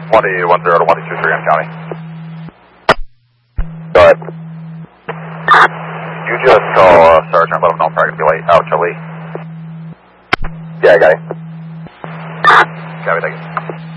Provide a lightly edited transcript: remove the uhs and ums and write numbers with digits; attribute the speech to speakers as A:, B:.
A: 1D10 to 1223 on county. Go ahead. You just call Sergeant, let him know I'm probably going to be late. Out to Lee. Yeah, I got it. Copy, thank you.